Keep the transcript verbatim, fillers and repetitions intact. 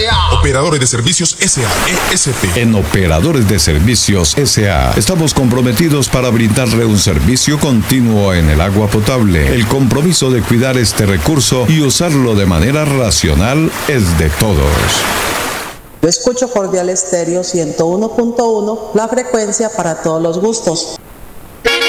S A Operadores de Servicios S A E S P. En Operadores de Servicios S A estamos comprometidos para brindarle un servicio continuo en el agua potable. El compromiso de cuidar este recurso y usarlo de manera racional es de todos. Yo escucho Cordial Estéreo ciento uno punto uno, la frecuencia para todos los gustos.